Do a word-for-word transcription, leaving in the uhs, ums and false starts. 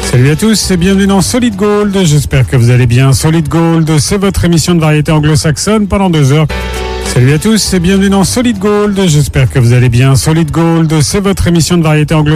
Salut à tous et bienvenue dans Solid Gold, j'espère que vous allez bien. Solid Gold, c'est votre émission de variété anglo-saxonne pendant deux heures. Salut à tous et bienvenue dans Solid Gold, j'espère que vous allez bien. Solid Gold, c'est votre émission de variété anglo-saxonne.